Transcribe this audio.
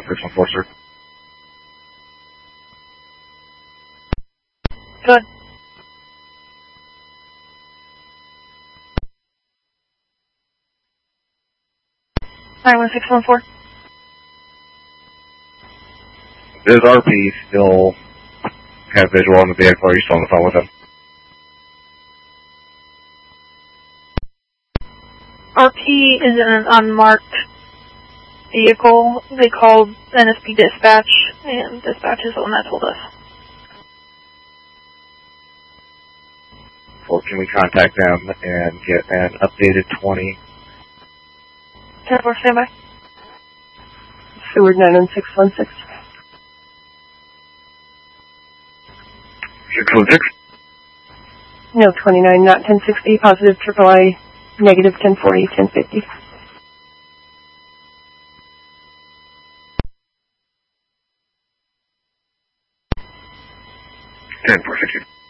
614, sir. Good. One 614. Does RP still have visual on the vehicle, or are you still on the phone with him? RP is in an unmarked vehicle. They called NSP Dispatch, and Dispatch is the one that told us. Or can we contact them and get an updated 20? 10-4, standby. Seward 91616. 616? No, 29, not 1060, positive III, negative 1040, 1050. 10-4, 60.